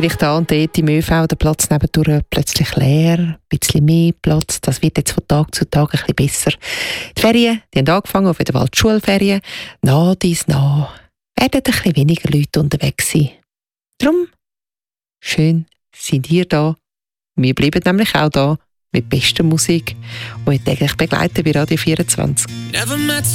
vielleicht da und dort im ÖV der Platz nebendurch plötzlich leer, ein bisschen mehr Platz. Das wird jetzt von Tag zu Tag ein bisschen besser. Die Ferien, die haben angefangen, auf jeden Fall die Schulferien. Nach dies nach werden ein bisschen weniger Leute unterwegs sein. Darum, schön sind ihr da. Wir bleiben nämlich auch da mit bester Musik und täglich begleiten bei Radio 24.